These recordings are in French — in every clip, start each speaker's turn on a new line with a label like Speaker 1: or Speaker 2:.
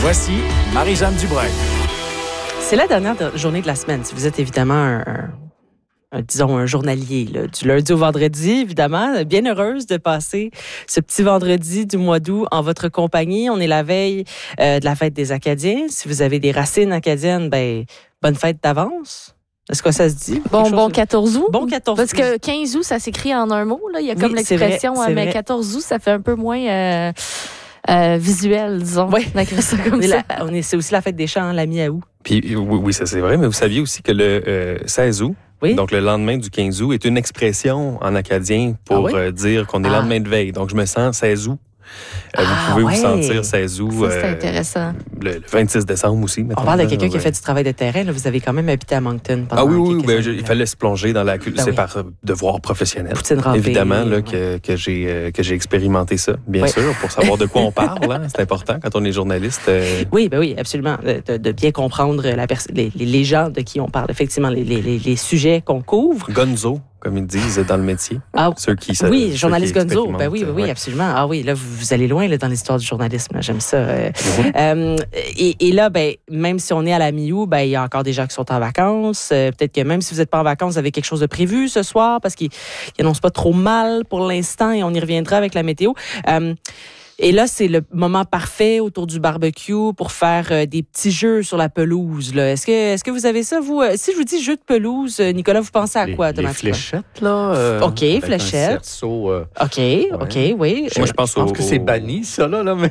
Speaker 1: Voici Marie-Jeanne Dubreuil.
Speaker 2: C'est la dernière journée de la semaine. Si vous êtes évidemment disons, un journalier, là, du lundi au vendredi, évidemment. Bien heureuse de passer ce petit vendredi du mois d'août en votre compagnie. On est la veille de la fête des Acadiens. Si vous avez des racines acadiennes, ben bonne fête d'avance. Est-ce que ça se dit?
Speaker 3: Bon 14 août.
Speaker 2: Bon 14 août.
Speaker 3: Parce que 15 août, ça s'écrit en un mot. Là. Il y a comme l'expression,
Speaker 2: c'est
Speaker 3: mais
Speaker 2: vrai.
Speaker 3: 14 août, ça fait un peu moins visuel, disons.
Speaker 2: Oui.
Speaker 3: Ça comme ça.
Speaker 2: C'est aussi la fête des champs, la mi-août.
Speaker 4: Puis oui, ça c'est vrai, mais vous saviez aussi que le 16 août,
Speaker 2: Oui.
Speaker 4: donc le lendemain du 15 août, est une expression en acadien pour dire qu'on est lendemain de veille. Donc je me sens 16 août. Vous pouvez vous sentir 16 août.
Speaker 3: Ça, c'est intéressant.
Speaker 4: Le 26 décembre aussi.
Speaker 2: On parle de quelqu'un qui a fait du travail de terrain. Là. Vous avez quand même habité à Moncton pendant quelques années.
Speaker 4: Il fallait se plonger dans la culture.
Speaker 2: Ben
Speaker 4: C'est
Speaker 2: oui.
Speaker 4: par devoir professionnel.
Speaker 2: Poutine râpée,
Speaker 4: Évidemment là,
Speaker 2: ouais.
Speaker 4: que j'ai expérimenté ça, bien sûr, pour savoir de quoi on parle. Hein. C'est important quand on est journaliste.
Speaker 2: Oui, ben oui, absolument. De bien comprendre les gens de qui on parle. Effectivement, les sujets qu'on couvre.
Speaker 4: Gonzo, comme ils disent dans le métier.
Speaker 2: Ah,
Speaker 4: ceux qui
Speaker 2: oui, journaliste
Speaker 4: qui
Speaker 2: Gonzo. Ben oui,
Speaker 4: expérimentent,
Speaker 2: absolument. Ah oui, là, vous allez loin là, dans l'histoire du journalisme. J'aime ça. Et là, ben, même si on est à la mi-août, ben, il y a encore des gens qui sont en vacances. Peut-être que même si vous n'êtes pas en vacances, vous avez quelque chose de prévu ce soir parce qu'il n'annonce pas trop mal pour l'instant et on y reviendra avec la météo. Et là, c'est le moment parfait autour du barbecue pour faire des petits jeux sur la pelouse. Là. Est-ce que vous avez ça, vous? Si je vous dis jeu de pelouse, Nicolas, vous pensez à quoi
Speaker 1: Les
Speaker 2: automatiquement?
Speaker 1: fléchettes, là.
Speaker 2: OK, fléchettes.
Speaker 1: Un cerceau,
Speaker 2: OK, oui.
Speaker 4: Moi, je pense
Speaker 1: que c'est banni, ça, là, mais...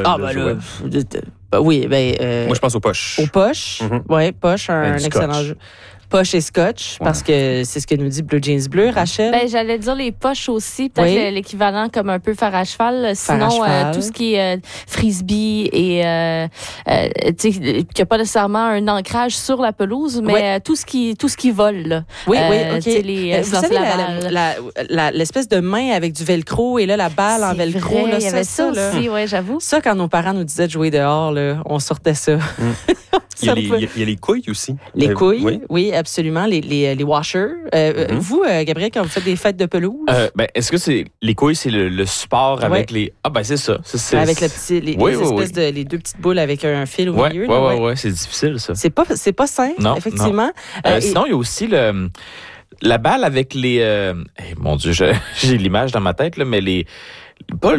Speaker 2: Oui,
Speaker 4: Moi, je pense aux poches.
Speaker 2: aux poches.
Speaker 4: Mhm.
Speaker 2: Oui, poche, un
Speaker 1: du
Speaker 2: excellent
Speaker 1: scotch.
Speaker 2: jeu. Poche et scotch, parce que c'est ce que nous dit Blue Jeans Bleu. Rachel?
Speaker 3: Ben, j'allais dire les poches aussi, peut-être
Speaker 2: Oui.
Speaker 3: l'équivalent comme un peu fer à cheval. Sinon,
Speaker 2: cheval.
Speaker 3: tout ce qui est frisbee et tu sais, qu'il n'y a pas nécessairement un ancrage sur la pelouse, mais tout ce qui vole. Là.
Speaker 2: Oui, OK.
Speaker 3: Tu sais, les
Speaker 2: Vous savez, l'espèce de main avec du velcro et là, la balle en velcro. Là,
Speaker 3: il y avait ça
Speaker 2: là.
Speaker 3: aussi, oui, j'avoue.
Speaker 2: Ça, quand nos parents nous disaient de jouer dehors, là, on sortait ça.
Speaker 4: Il y a les couilles aussi.
Speaker 2: Les couilles,
Speaker 4: Oui.
Speaker 2: oui, absolument. Les washers. Vous, Gabriel, quand vous faites des fêtes de pelouse?
Speaker 5: Est-ce que c'est les couilles, c'est le support avec les... Ah, ben c'est ça.
Speaker 2: Avec les deux petites boules avec un fil au milieu.
Speaker 5: Oui, c'est difficile, ça.
Speaker 2: C'est pas simple,
Speaker 5: Non,
Speaker 2: effectivement.
Speaker 5: Sinon, il y a aussi la balle avec les... mon Dieu, j'ai l'image dans ma tête, là, mais pas